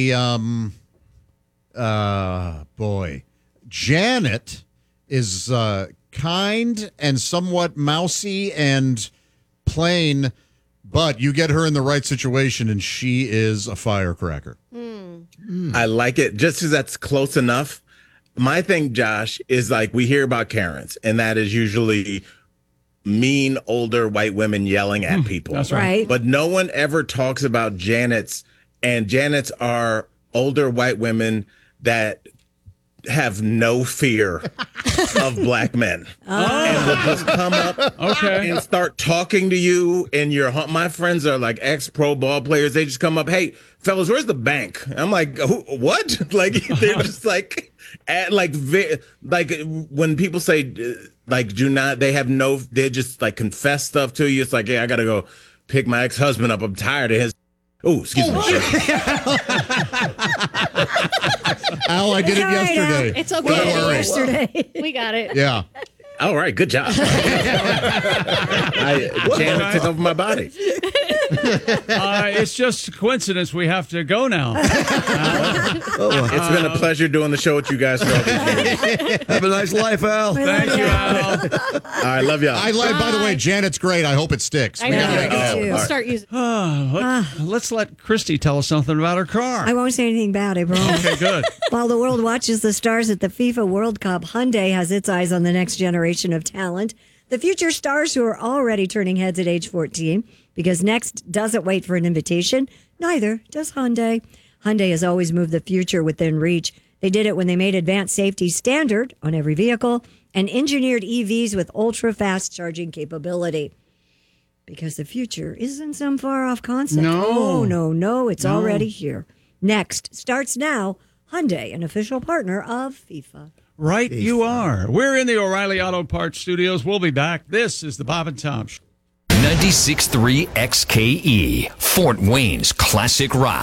Boy, Janet is kind and somewhat mousy and plain, but you get her in the right situation and she is a firecracker. I like it just because that's close enough. My thing, Josh, is like we hear about Karens, and that is usually mean older white women yelling at people. That's right. But no one ever talks about Janet's, and Janet's are older white women that have no fear of black men. And will just come up and start talking to you. And my friends are like ex-pro ball players. They just come up, hey, fellas, where's the bank? I'm like, what? Like, they're just like, like when people say, they just like confess stuff to you. It's like, yeah, I got to go pick my ex-husband up. I'm tired of his. Oh, excuse me. Al, I did it yesterday. It's okay. Don't worry. Yesterday. We got it. Yeah. All right, good job. Janet took over my body. It's just a coincidence we have to go now. It's been a pleasure doing the show with you guys for all these years. Have a nice life, Al. Thank you, Al. All right, love y'all. By the way, Janet's great. I hope it sticks. I We know. gotta make it happen. We'll start using. Let's let Christy tell us something about her car. I won't say anything bad, I promise. Okay, good. While the world watches the stars at the FIFA World Cup, Hyundai has its eyes on the next generation of talent. The future stars who are already turning heads at age 14, because Next doesn't wait for an invitation. Neither does Hyundai. Hyundai has always moved the future within reach. They did it when they made advanced safety standard on every vehicle and engineered EVs with ultra-fast charging capability. Because the future isn't some far-off concept. No. It's already here. Next starts now. Hyundai, an official partner of FIFA. Right, you are. We're in the O'Reilly Auto Parts studios. We'll be back. This is the Bob and Tom Show. 96.3 XKE, Fort Wayne's classic rock.